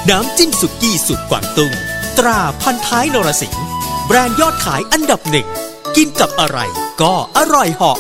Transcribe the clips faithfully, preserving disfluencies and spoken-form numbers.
น้ำจิ้มสุกี้สุดกวางตุ้งตราพันท้ายนรสิงห์แบรนด์ยอดขายอันดับหนึ่งกินกับอะไรก็อร่อยเหาะ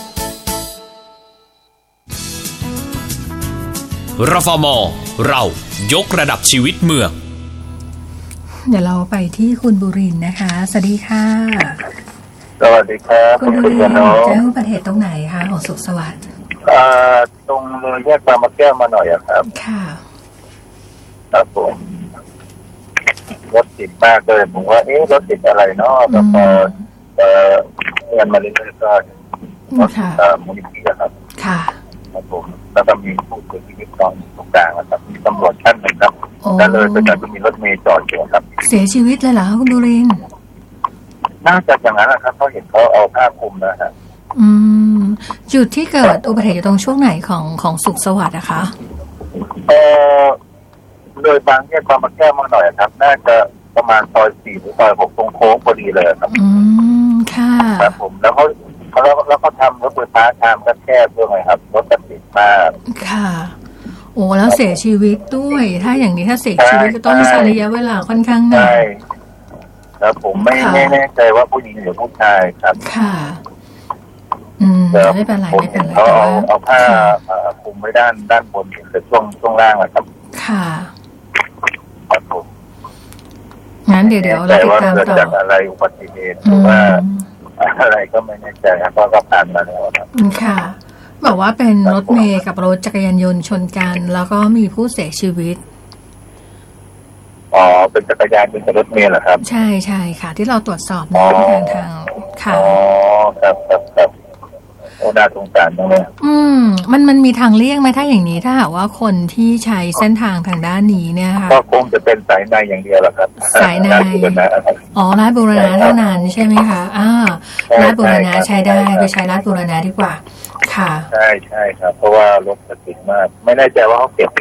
รฟม.เรายกระดับชีวิตเมืองเดี๋ยวเราไปที่คุณบุรินทร์นะคะสวัสดีค่ะสวัสดีครับคุณบุรินทร์แจ้งอุบัติเหตุตรงไหนคะของสุขสวัสดิ์อ่าตรงเลยแยกบางมะแก้วมาหน่อยครับค่ะครับผมรถติดมากเลยผมว่าเอ๊ะรถติดอะไรเนาะแต่พอเอ่อเงินมาเรื่อยๆก็รถมูลนิธิครับค่ะครับผมแล้วก็มีผู้เสียชีวิตตรงตรงกลางนะครับมีตำรวจท่านหนึ่งครับแล้วเลยไปจากมีรถเมล์จอดอยู่ครับเสียชีวิตเลยเหรอคุณบุรินทร์น่าจะอย่างนั้นนะครับเขาเห็นเขาเอาผ้าคลุมนะฮะอืมจุดที่เกิดอุบัติเหตุอยู่ตรงช่วงไหนของของสุขสวัสดิ์นะคะเออเลยบางแยกบางมะแก้วมาหน่อยครับน่าจะประมาณซอยสี่หรือซอยหกตรงโค้งพอดีเลยครับอืมค่ะครับผมแล้วเขาเขาแล้วเขาทำรถไฟฟ้าทางก็แคบด้วยไงครับรถติดมากค่ะโอ้แล้วเสียชีวิตด้วยถ้าอย่างนี้ถ้าเสียชีวิตก็ต้องใช้ระยะเวลาค่อนข้างนานครับผมไม่ไม่แน่ใจว่าผู้หญิงหรือผู้ชายครับค่ะอืมไม่เป็นไรไม่เป็นไรเขาเอาเอาผ้าคลุมไว้ด้านด้านบนแต่ช่วงช่วงล่างนะครับค่ะครับผมงั้นเดี๋ยวเดี๋ยวเราติดตามต่อจากอะไรอุบัติเหตุหรือว่าอะไรก็ไม่แน่ใจครับเพราะก็ผ่านมาแล้วครับค่ะบอกว่าเป็นรถเมล์กับรถจักรยานยนต์ชนกันแล้วก็มีผู้เสียชีวิตอ๋อเป็นจักรยานเป็นรถเมล์เหรอครับใช่ใช่ค่ะที่เราตรวจสอบในทางทางค่ะอ๋อครับครับครับโอ้น่าสงสารจังเลยอืมมันมันมีทางเลี่ยงไหมถ้าอย่างนี้ถ้าหากว่าคนที่ใช้เส้นทางทางด้านนี้เนี่ยค่ะก็คงจะเป็นสายในอย่างเดียวแหละครับสายในอ๋อลาดบูรณะเท่านั้นใช่ไหมคะอ่าลาดบูรณะใช้ได้ไปใช้ลาดบูรณะดีกว่าค่ะใช่ใช่ครับเพราะว่ารถติดมากไม่แน่ใจว่าเขาเก็บ